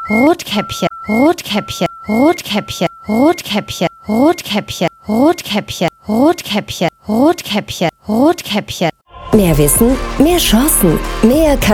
Rotkäppchen, Rotkäppchen, Rotkäppchen, Rotkäppchen, Rotkäppchen, Rotkäppchen, Rotkäppchen, Rotkäppchen, Rotkäppchen. Mehr Wissen, mehr Chancen, mehr